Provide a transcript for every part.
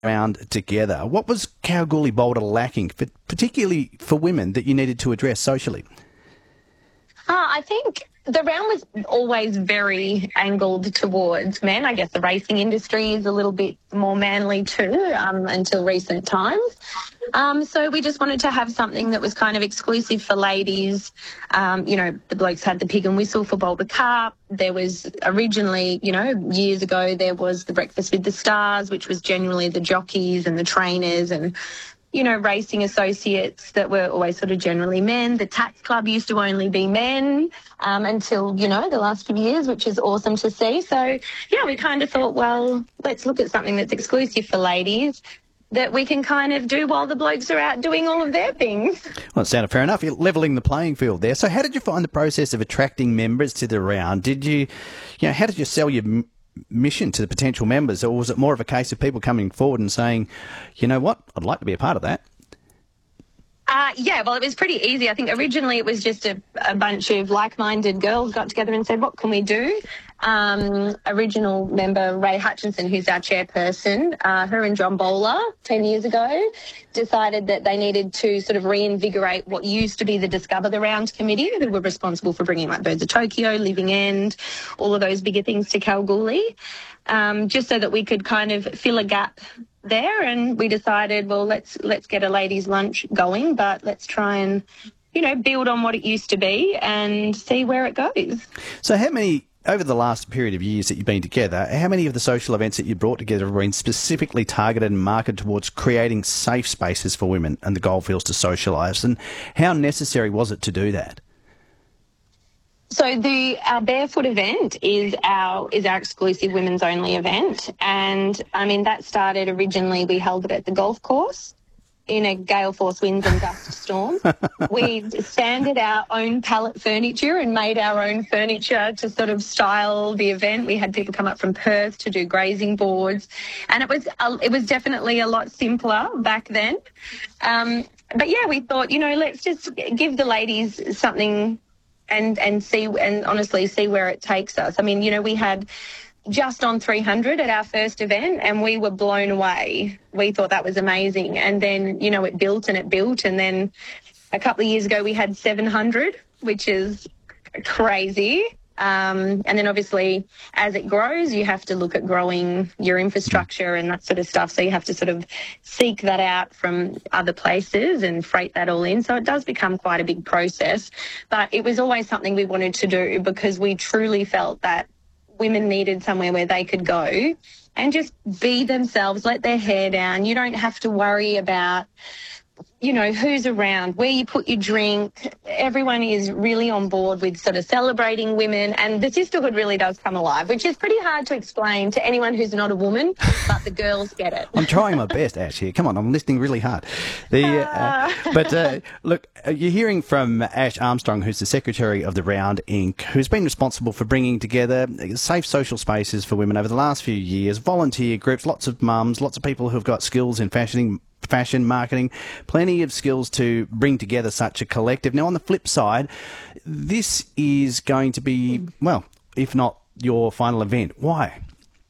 round together. What was Kalgoorlie Boulder lacking, particularly for women, that you needed to address socially? I think the round was always very angled towards men. I guess the racing industry is a little bit more manly too, until recent times. So we just wanted to have something that was kind of exclusive for ladies. The blokes had the pig and whistle for Boulder Cup. There was originally, years ago, there was the Breakfast with the Stars, which was generally the jockeys and the trainers and racing associates that were always sort of generally men. The tax club used to only be men until, the last few years, which is awesome to see. So, we kind of thought, well, let's look at something that's exclusive for ladies that we can kind of do while the blokes are out doing all of their things. Well, it sounded fair enough. You're levelling the playing field there. So how did you find the process of attracting members to the round? How did you sell your mission to the potential members, or was it more of a case of people coming forward and saying, you know what, I'd like to be a part of that? Well, it was pretty easy. I think originally it was just a bunch of like-minded girls got together and said, what can we do? Original member Ray Hutchinson, who's our chairperson, her and John Bowler 10 years ago decided that they needed to sort of reinvigorate what used to be the Discover the Round committee, who were responsible for bringing like Birds of Tokyo, Living End, all of those bigger things to Kalgoorlie, just so that we could kind of fill a gap there. And we decided, well, let's get a ladies' lunch going, but let's try and, build on what it used to be and see where it goes. So over the last period of years that you've been together, how many of the social events that you brought together have been specifically targeted and marketed towards creating safe spaces for women and the goldfields to socialise? And how necessary was it to do that? So our barefoot event is our exclusive women's only event. And that started originally, we held it at the golf course in a gale force winds and dust storm. We sanded our own pallet furniture and made our own furniture to sort of style the event. We had people come up from Perth to do grazing boards, and it was definitely a lot simpler back then. We thought, let's just give the ladies something and honestly see where it takes us. We had just on 300 at our first event, and we were blown away. We thought that was amazing. And then, it built, and then a couple of years ago we had 700, which is crazy. And then obviously as it grows, you have to look at growing your infrastructure and that sort of stuff. So you have to sort of seek that out from other places and freight that all in. So it does become quite a big process. But it was always something we wanted to do because we truly felt that women needed somewhere where they could go and just be themselves, let their hair down. You don't have to worry about, who's around, where you put your drink. Everyone is really on board with sort of celebrating women, and the sisterhood really does come alive, which is pretty hard to explain to anyone who's not a woman, but the girls get it. I'm trying my best, Ash, here. Come on, I'm listening really hard. Look, you're hearing from Ash Armstrong, who's the Secretary of the Round Inc., who's been responsible for bringing together safe social spaces for women over the last few years, volunteer groups, lots of mums, lots of people who've got skills in fashion, marketing, plenty of skills to bring together such a collective. Now, on the flip side, this is going to be, well, if not your final event. Why?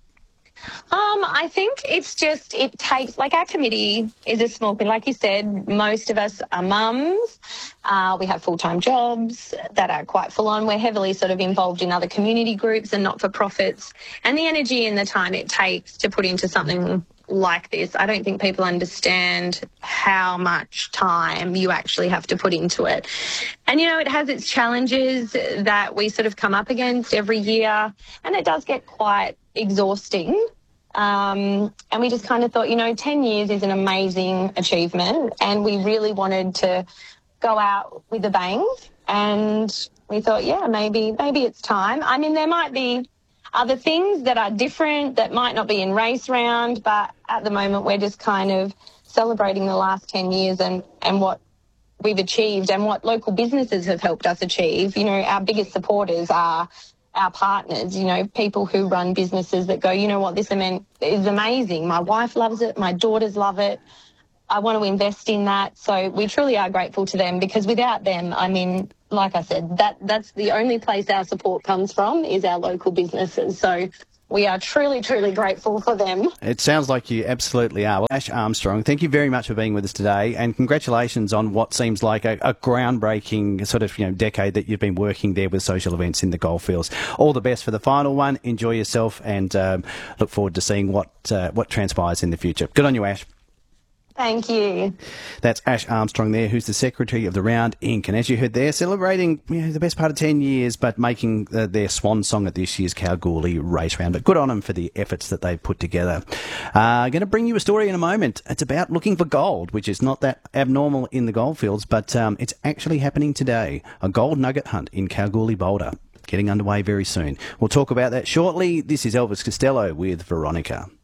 I think it takes, our committee is a small thing. Like you said, most of us are mums. We have full-time jobs that are quite full on. We're heavily sort of involved in other community groups and not-for-profits. And the energy and the time it takes to put into something like this, I don't think people understand how much time you actually have to put into it. And, it has its challenges that we sort of come up against every year, and it does get quite exhausting. And we just kind of thought, 10 years is an amazing achievement, and we really wanted to go out with a bang. And we thought, maybe it's time. There might be other things that are different that might not be in race round, but at the moment we're just kind of celebrating the last 10 years and what we've achieved and what local businesses have helped us achieve. Our biggest supporters are our partners, people who run businesses that go, this event is amazing. My wife loves it. My daughters love it. I want to invest in that. So we truly are grateful to them, because without them, like I said, that's the only place our support comes from is our local businesses. So we are truly, truly grateful for them. It sounds like you absolutely are. Well, Ash Armstrong, thank you very much for being with us today, and congratulations on what seems like a groundbreaking sort of decade that you've been working there with social events in the Goldfields. All the best for the final one. Enjoy yourself, and look forward to seeing what transpires in the future. Good on you, Ash. Thank you. That's Ash Armstrong there, who's the Secretary of the Round Inc. And as you heard there, celebrating the best part of 10 years, but making their swan song at this year's Kalgoorlie race round. But good on them for the efforts that they've put together. Going to bring you a story in a moment. It's about looking for gold, which is not that abnormal in the goldfields, but it's actually happening today. A gold nugget hunt in Kalgoorlie Boulder. Getting underway very soon. We'll talk about that shortly. This is Elvis Costello with Veronica.